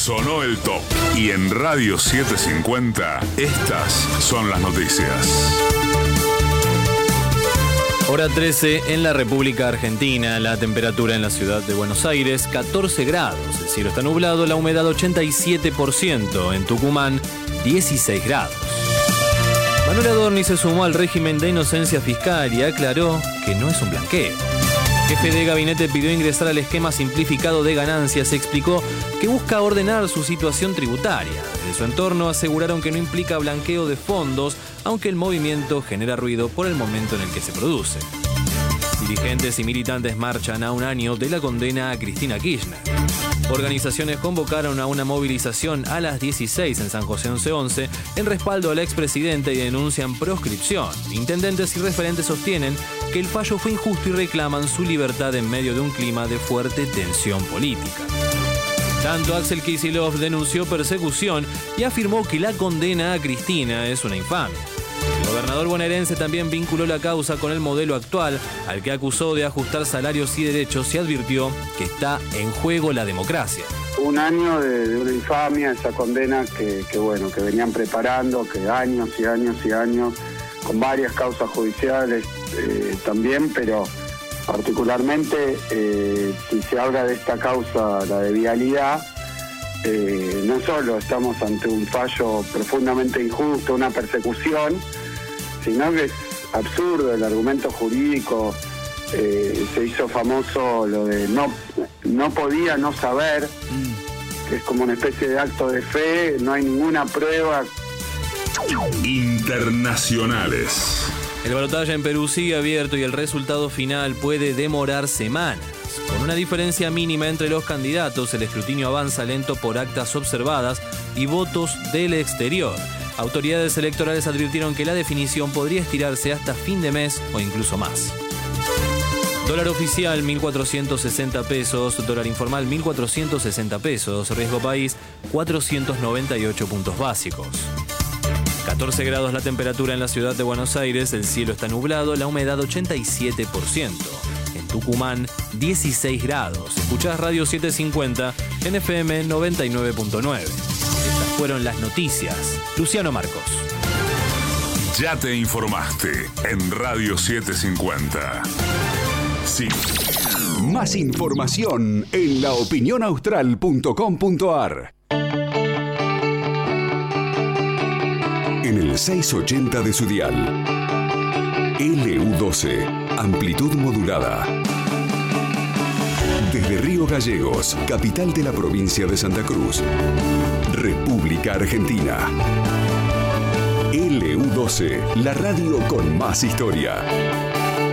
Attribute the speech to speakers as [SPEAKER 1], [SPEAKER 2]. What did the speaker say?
[SPEAKER 1] Sonó el top. Y en Radio 750, estas son las noticias.
[SPEAKER 2] Hora 13 en la República Argentina. La temperatura en la ciudad de Buenos Aires, 14 grados. El cielo está nublado, la humedad 87%. En Tucumán, 16 grados. Manuel Adorni se sumó al régimen de inocencia fiscal y aclaró que no es un blanqueo. El jefe de gabinete pidió ingresar al esquema simplificado de ganancias. Explicó que busca ordenar su situación tributaria. Desde su entorno aseguraron que no implica blanqueo de fondos, aunque el movimiento genera ruido por el momento en el que se produce. Dirigentes y militantes marchan a un año de la condena a Cristina Kirchner. Organizaciones convocaron a una movilización a las 16 en San José 1111 en respaldo al expresidente y denuncian proscripción. Intendentes y referentes sostienen que el fallo fue injusto y reclaman su libertad en medio de un clima de fuerte tensión política. Tanto Axel Kicillof denunció persecución y afirmó que la condena a Cristina es una infamia. El gobernador bonaerense también vinculó la causa con el modelo actual, al que acusó de ajustar salarios y derechos y advirtió que está en juego la democracia.
[SPEAKER 3] Un año de una infamia, esa condena que venían preparando, que años y años y años, con varias causas judiciales también, pero particularmente si se habla de esta causa, la de vialidad, no solo estamos ante un fallo profundamente injusto, una persecución, sino que es absurdo el argumento jurídico. Se hizo famoso lo de no podía no saber, que es como una especie de acto de fe, no hay ninguna prueba.
[SPEAKER 1] Internacionales.
[SPEAKER 2] El balotaje en Perú sigue abierto y el resultado final puede demorar semanas. Con una diferencia mínima entre los candidatos, el escrutinio avanza lento por actas observadas y votos del exterior. Autoridades electorales advirtieron que la definición podría estirarse hasta fin de mes o incluso más. Dólar oficial 1.460 pesos, dólar informal 1.460 pesos, riesgo país 498 puntos básicos. 14 grados la temperatura en la ciudad de Buenos Aires, el cielo está nublado, la humedad 87%. En Tucumán, 16 grados. Escuchás Radio 750 en FM 99.9. Estas fueron las noticias. Luciano Marcos.
[SPEAKER 1] Ya te informaste en Radio 750. Sí.
[SPEAKER 4] Más información en laopinionaustral.com.ar. En el 680 de su dial. LU12, amplitud modulada. Desde Río Gallegos, capital de la provincia de Santa Cruz, República Argentina. LU12, la radio con más historia.